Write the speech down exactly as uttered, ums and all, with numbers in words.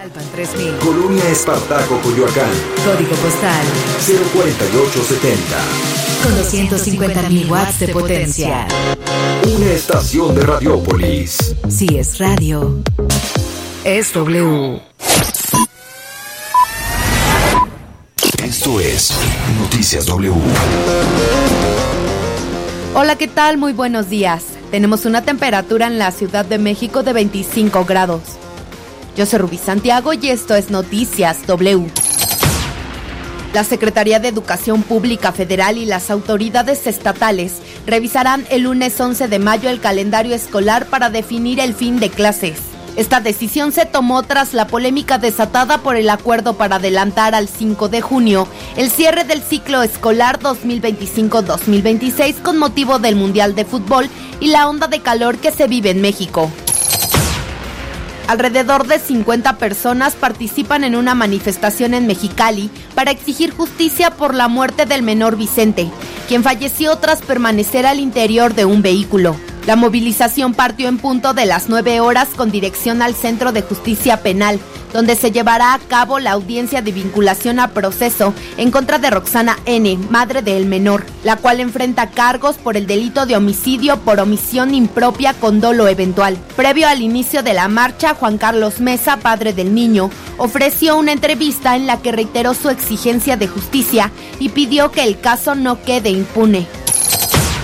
tres mil. Colonia Espartaco, Coyoacán. Código postal cero cuarenta y ocho setenta. Con doscientos cincuenta mil watts de potencia. Una estación de Radiópolis. Si es radio, es W. Esto es Noticias W. Hola, ¿qué tal? Muy buenos días. Tenemos una temperatura en la Ciudad de México de veinticinco grados. Yo soy Rubí Santiago y esto es Noticias W. La Secretaría de Educación Pública Federal y las autoridades estatales revisarán el lunes once de mayo el calendario escolar para definir el fin de clases. Esta decisión se tomó tras la polémica desatada por el acuerdo para adelantar al cinco de junio el cierre del ciclo escolar dos mil veinticinco dos mil veintiséis con motivo del Mundial de Fútbol y la onda de calor que se vive en México. Alrededor de cincuenta personas participan en una manifestación en Mexicali para exigir justicia por la muerte del menor Vicente, quien falleció tras permanecer al interior de un vehículo. La movilización partió en punto de las nueve horas con dirección al Centro de Justicia Penal, donde se llevará a cabo la audiencia de vinculación a proceso en contra de Roxana N., madre del menor, la cual enfrenta cargos por el delito de homicidio por omisión impropia con dolo eventual. Previo al inicio de la marcha, Juan Carlos Mesa, padre del niño, ofreció una entrevista en la que reiteró su exigencia de justicia y pidió que el caso no quede impune.